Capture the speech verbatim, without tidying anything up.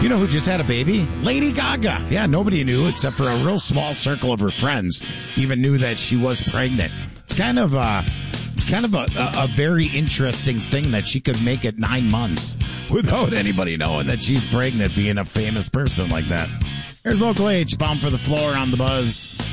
You know who just had a baby? Lady Gaga. Yeah, nobody knew except for a real small circle of her friends even knew that she was pregnant. It's kind of uh it's kind of a, a, a very interesting thing that she could make it nine months without anybody knowing that she's pregnant, being a famous person like that. Here's Local H, Bomb for the Floor on the Buzz.